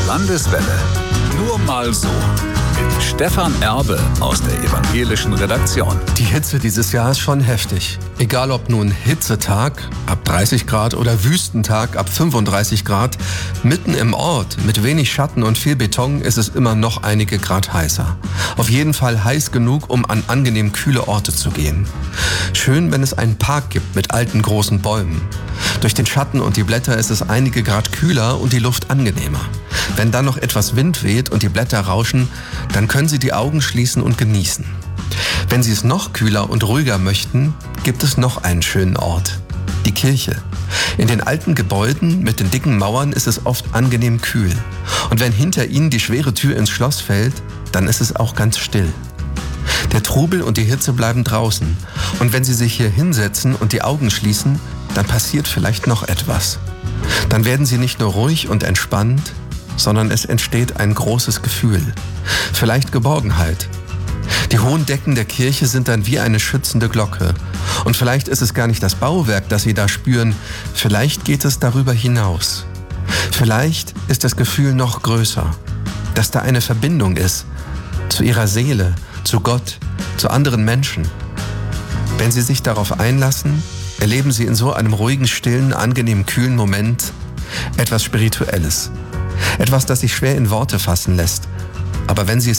Landeswelle. Nur mal so. Mit Stefan Erbe aus der evangelischen Redaktion. Die Hitze dieses Jahr ist schon heftig. Egal ob nun Hitzetag ab 30 Grad oder Wüstentag ab 35 Grad, mitten im Ort mit wenig Schatten und viel Beton ist es immer noch einige Grad heißer. Auf jeden Fall heiß genug, um an angenehm kühle Orte zu gehen. Schön, wenn es einen Park gibt mit alten großen Bäumen. Durch den Schatten und die Blätter ist es einige Grad kühler und die Luft angenehmer. Wenn dann noch etwas Wind weht und die Blätter rauschen, dann können Sie die Augen schließen und genießen. Wenn Sie es noch kühler und ruhiger möchten, gibt es noch einen schönen Ort: die Kirche. In den alten Gebäuden mit den dicken Mauern ist es oft angenehm kühl. Und wenn hinter Ihnen die schwere Tür ins Schloss fällt, dann ist es auch ganz still. Der Trubel und die Hitze bleiben draußen. Und wenn Sie sich hier hinsetzen und die Augen schließen, dann passiert vielleicht noch etwas. Dann werden Sie nicht nur ruhig und entspannt, sondern es entsteht ein großes Gefühl. Vielleicht Geborgenheit. Die hohen Decken der Kirche sind dann wie eine schützende Glocke. Und vielleicht ist es gar nicht das Bauwerk, das Sie da spüren. Vielleicht geht es darüber hinaus. Vielleicht ist das Gefühl noch größer, dass da eine Verbindung ist zu Ihrer Seele, zu Gott, zu anderen Menschen. Wenn Sie sich darauf einlassen, erleben Sie in so einem ruhigen, stillen, angenehm kühlen Moment etwas Spirituelles. Etwas, das sich schwer in Worte fassen lässt. Aber wenn Sie es